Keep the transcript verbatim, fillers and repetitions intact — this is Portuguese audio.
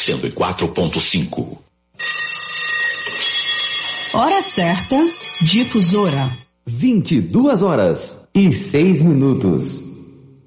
cento e quatro ponto cinco. Hora certa, difusora. vinte e duas horas e seis minutos.